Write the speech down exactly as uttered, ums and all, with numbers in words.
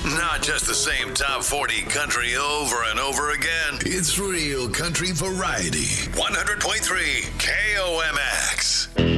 Not just the same top forty country over and over again. It's real country variety. one hundred point three K O M X.